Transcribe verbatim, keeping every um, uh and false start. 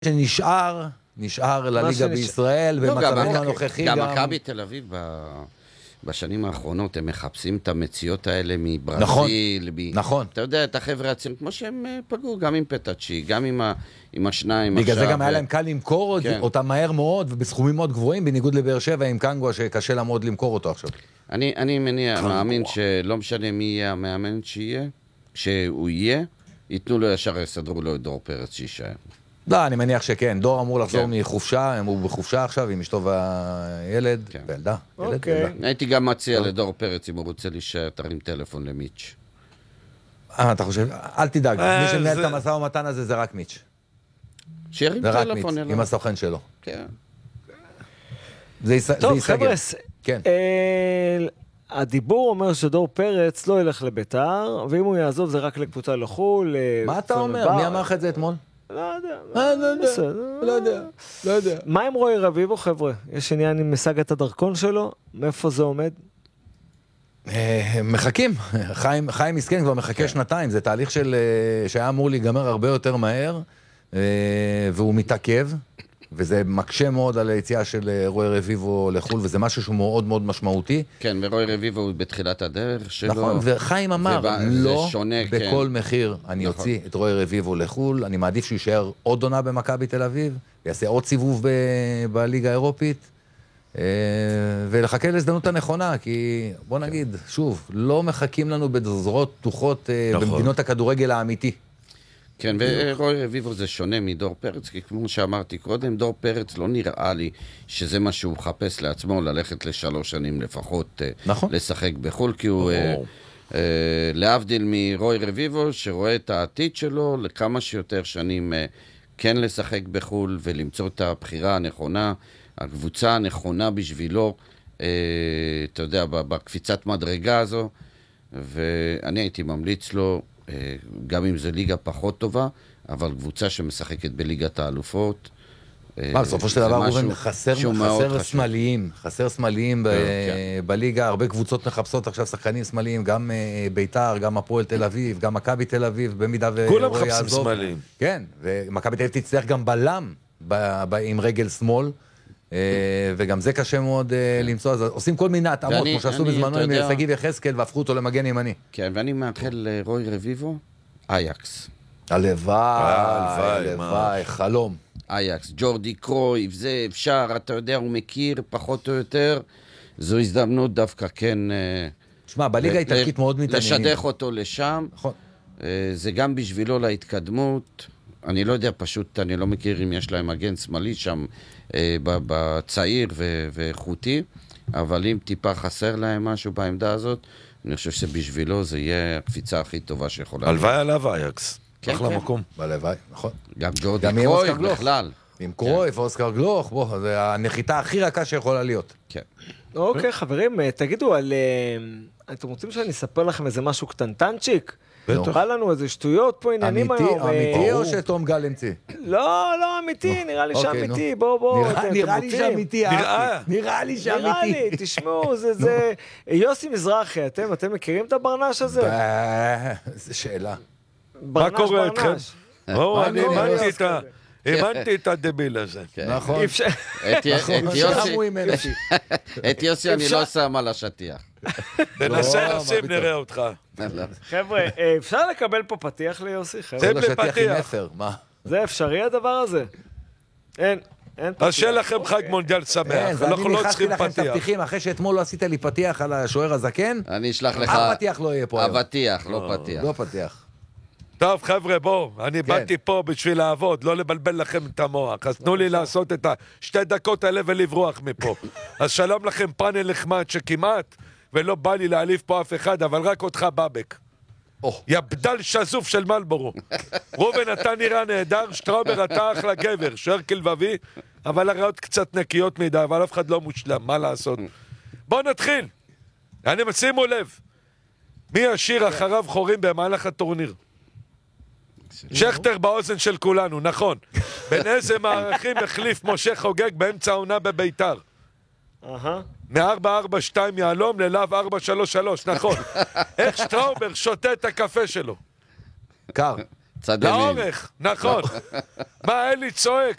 שנשאר, נשאר לליגה בישראל, במצבים הנוכחי גם... גם מכבי תל אביב בשנים האחרונות, הם מחפשים את המציאות האלה מברזיל. נכון. אתה יודע, את החבר'ה הצעירים, כמו שהם פגעו, גם עם פטאצ'י, גם עם השניים. בגלל זה גם היה להם קל למכור אותם מהר מאוד, ובסכומים מאוד גבוהים, בניגוד לבאר שבע עם קנגווה, שקשה לה מאוד למכור אותו עכשיו. אני מניע, מאמין שלא משנה מי יהיה המאמן שיהיה, שהוא יהיה, ייתנו לו ישר, יסדרו לו את דור פרץ שישאר. לא, אני מניח שכן. דור אמור לחזור מחופשה, הוא בחופשה עכשיו עם אשתו והילד, וילדה. הייתי גם מציע לדור פרץ, אם הוא רוצה להישאר, תרים טלפון למיץ'. אה, אתה חושב? אל תדאג, מי שמנהל את המשא ומתן הזה זה רק מיץ'. שירים טלפון אליו. זה רק מיץ', עם הסוכן שלו. כן. זה ייסגר. טוב, חבר'ה, הדיבור אומר שדור פרץ לא ילך לביתר, ואם הוא יעזוב זה רק לקבוצה לחול. מה אתה אומר? מי אמר לך את זה אתמול? לא יודע. לא יודע. לא יודע. מה עם רוי רביבו, חבר'ה? יש עניין עם משגת הדרכון שלו? מאיפה זה עומד? מחכים. חיים מסכן כבר מחכה שנתיים. זה תהליך שהיה אמור להיגמר הרבה יותר מהר, והוא מתעכב. וזה מקשה מאוד על היציאה של רוי רביבו לחול, וזה משהו שהוא מאוד מאוד משמעותי. כן, ורוי רביבו הוא בתחילת הדרך שלו. נכון, וחיים אמר, לא בכל מחיר אני אוציא את רוי רביבו לחול, אני מעדיף שהוא יישאר עוד עונה במכבי תל אביב, ויעשה עוד סיבוב בליגה האירופית, ולחכה להזדמנות הנכונה, כי בוא נגיד, שוב, לא מחכים לנו בזרועות פתוחות במדינות הכדורגל האמיתי. כן, ורוי רביבו זה שונה מדור פרץ, כי כמו שאמרתי קודם, דור פרץ לא נראה לי שזה מה שהוא מחפש לעצמו, ללכת לשלוש שנים לפחות, נכון. לשחק בחול, כי הוא אה, להבדיל מרוי רביבו, שרואה את העתיד שלו לכמה שיותר שנים אה, כן לשחק בחול, ולמצוא את הבחירה הנכונה, הקבוצה הנכונה בשבילו, אה, אתה יודע, בקפיצת מדרגה הזו, ואני הייתי ממליץ לו, גם אם זה ליגה פחות טובה, אבל קבוצה שמשחקת בליגת האלופות. מה, בסופו של דבר הוא חסר סמליים, חסר סמליים בליגה, הרבה קבוצות מחפשות עכשיו שחקנים סמליים, גם ביתר, גם הפועל תל אביב, גם מכבי תל אביב, במידה כולם מחפשים סמליים. כן, ומכבי תל אביב תצטרך גם בלם עם רגל שמאל, וגם זה קשה מאוד למצוא, אז עושים כל מיני התאמות, כמו שעשו בזמנו עם סגיב יחזקאל, והפכו אותו למגן ימני. כן, ואני מאחל לרוי רביבו, אייקס. הלוואי, הלוואי, חלום. אייקס, ג'ורדי קרויף, זה אפשר, אתה יודע, הוא מכיר פחות או יותר, זו הזדמנות דווקא כן... תשמע, בליגה האיטלקית מאוד מתעניינים. לשדך אותו לשם, נכון. זה גם בשבילו להתקדמות, אני לא יודע, פשוט אני לא מכיר אם יש להם מגן שמאלי שם, בצעיר ואיכותי, אבל אם טיפה חסר להם משהו בעמדה הזאת, אני חושב שבשבילו זה יהיה הקפיצה הכי טובה שיכולה. הלוואי עליו אייקס, אחלה מקום. הלוואי, נכון. גם ג'ורדי קרויף בכלל. עם קרויף, אוסקר גלוך, בוא, זה הנחיתה הכי רכה שיכולה להיות. כן. אוקיי, חברים, תגידו, אתם רוצים שאני אספר לכם איזה משהו קטנטנצ'יק? בא לנו איזה שטויות פה עניינים היום. אמיתי או שתום גל המציא? לא, לא אמיתי, נראה לי שאמיתי, בוא, בוא. נראה לי שאמיתי, נראה לי שאמיתי. נראה לי, תשמעו, זה יוסי מזרחי, אתם מכירים את הברנש הזה? זו שאלה. מה קורה אתכם? אני הבנתי את הדביל הזה. נכון. את יוסי אני לא שם על השטיח. תנסה לשים, נראה אותך. חבר'ה, אפשר לקבל פה פתיח ליוסי? זה בפתיח. זה אפשרי הדבר הזה? אין, אין פתיח. אז שיהיה לכם חג מונדיאל שמח, אנחנו לא צריכים פתיח. אחרי שאתמול לא עשית לי פתיח על השוער הזקן, אני אשלח לך... הפתיח לא יהיה פה היום. הפתיח, לא פתיח. לא פתיח. טוב חבר'ה, בואו, אני באתי פה בשביל לעבוד, לא לבלבל לכם את המוח, אז תנו לי לעשות את השתי דקות האלה ולברוח מפה. אז שלום לכם, פאנל נחמד שכמעט, ולא בא לי להעליף פה אף אחד, אבל רק אותך בבק. יא בדל שזוף של מלבורו. רובן אתה נראה נהדר, שטראובר אתה אחלה גבר, שוער כלבבי, אבל הרעות קצת נקיות מדי, אבל אף אחד לא מושלם, מה לעשות? בואו נתחיל. אני משימו לב, מי ישיר אחריו חורים במהלך הטורניר? שכתר באוזן של כולנו, נכון. בין איזה מערכים החליף משה חוגג באמצע העונה בביתר? מ-ארבע ארבע שתיים יעלום ללאו ארבע שלוש שלוש, נכון. איך שטראובר שותה את הקפה שלו? קר. צד ימין. לאורך, נכון. מה אלי צועק?